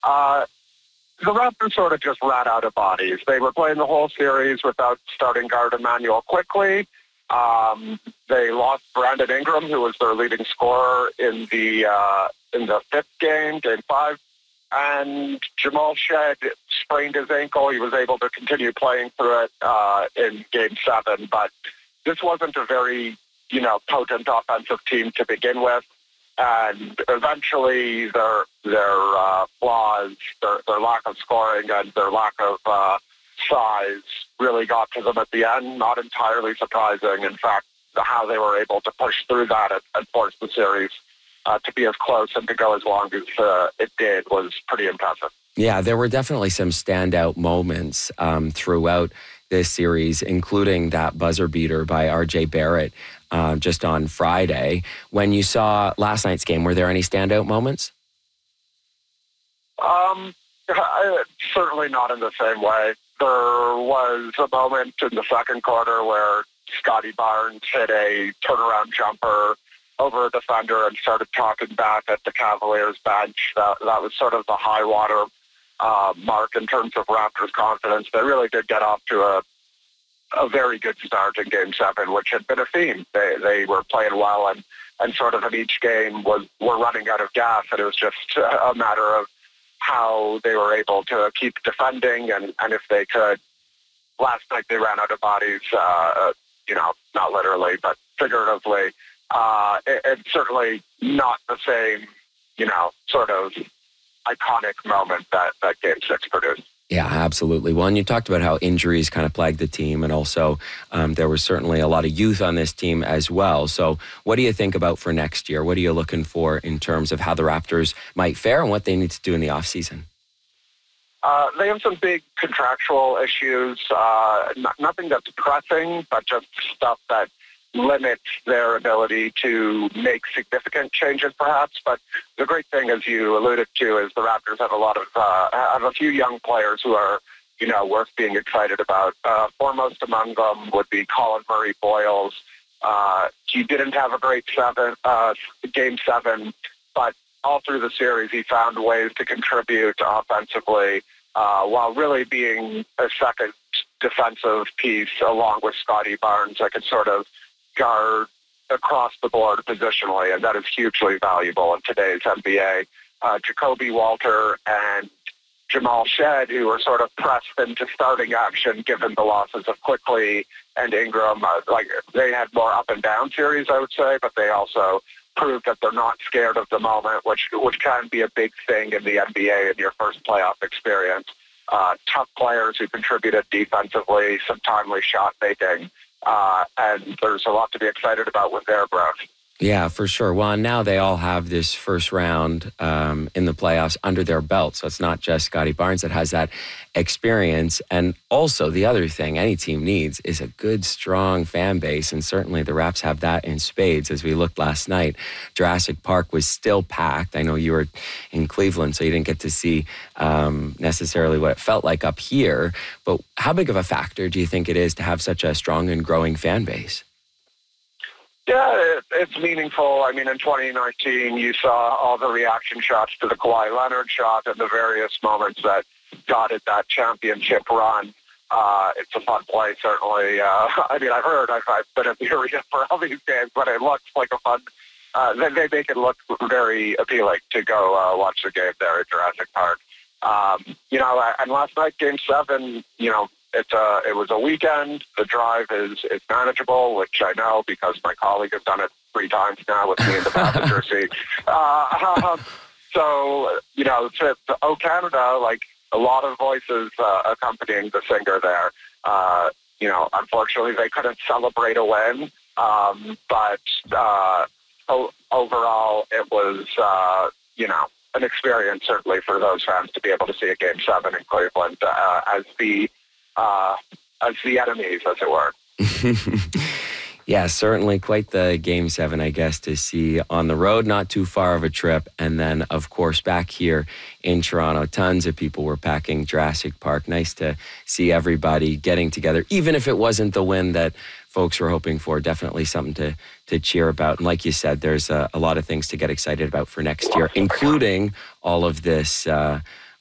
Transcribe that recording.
Uh, the Raptors sort of just ran out of bodies. They were playing the whole series without starting guard Emmanuel quickly. They lost Brandon Ingram, who was their leading scorer in the fifth game, Game 5. And Jamal Shead sprained his ankle. He was able to continue playing through it in Game 7. But this wasn't a very, potent offensive team to begin with. And eventually their flaws, their lack of scoring and their lack of size really got to them at the end. Not entirely surprising. In fact, how they were able to push through that and force the series to be as close and to go as long as it did was pretty impressive. Yeah, there were definitely some standout moments throughout this series, including that buzzer beater by R.J. Barrett just on Friday. When you saw last night's game, were there any standout moments? Certainly not in the same way. There was a moment in the second quarter where Scotty Barnes hit a turnaround jumper over a defender and started talking back at the Cavaliers bench. That was sort of the high water mark in terms of Raptors' confidence. They really did get off to a very good start in Game 7, which had been a theme. They were playing well and sort of in each game were running out of gas, and it was just a matter of how they were able to keep defending and if they could. Last night they ran out of bodies, not literally, but figuratively. It's certainly not the same, sort of iconic moment that Game 6 produced. Yeah, absolutely. Well, and you talked about how injuries kind of plagued the team, and also there was certainly a lot of youth on this team as well. So what do you think about for next year? What are you looking for in terms of how the Raptors might fare and what they need to do in the offseason? They have some big contractual issues, nothing that's pressing, but just stuff that limits their ability to make significant changes, perhaps. But the great thing, as you alluded to, is the Raptors have have a few young players who are, worth being excited about. Foremost among them would be Colin Murray-Boyles. He didn't have a great Game 7, but all through the series he found ways to contribute offensively while really being a second defensive piece along with Scotty Barnes that could sort of guard across the board positionally, and that is hugely valuable in today's NBA. Jacoby Walter and Jamal Shead, who were sort of pressed into starting action given the losses of Quickly and Ingram. They had more up and down series, I would say, but they also proved that they're not scared of the moment, which can be a big thing in the NBA in your first playoff experience. Tough players who contributed defensively, some timely shot making. And there's a lot to be excited about with their growth. Yeah, for sure. Well, and now they all have this first round in the playoffs under their belt. So it's not just Scotty Barnes that has that experience. And also the other thing any team needs is a good, strong fan base. And certainly the Raps have that in spades. As we looked last night, Jurassic Park was still packed. I know you were in Cleveland, so you didn't get to see necessarily what it felt like up here. But how big of a factor do you think it is to have such a strong and growing fan base? Yeah, it's meaningful. I mean, in 2019, you saw all the reaction shots to the Kawhi Leonard shot and the various moments that dotted that championship run. It's a fun play, certainly. I've been at the arena for all these games, but it looks like a fun. They make it look very appealing to go watch the game there at Jurassic Park. And last night, Game 7, it was a weekend. The drive is manageable, which I know because my colleague has done it 3 times now with me in the passenger seat. So, to O Canada, like a lot of voices accompanying the singer there. Unfortunately, they couldn't celebrate a win, but overall, it was, an experience certainly for those fans to be able to see a Game 7 in Cleveland as the enemies, as it were. Yeah, certainly quite the Game 7, I guess, to see on the road, not too far of a trip. And then, of course, back here in Toronto, tons of people were packing Jurassic Park. Nice to see everybody getting together, even if it wasn't the win that folks were hoping for. Definitely something to cheer about. And like you said, there's a lot of things to get excited about for next year, including all of this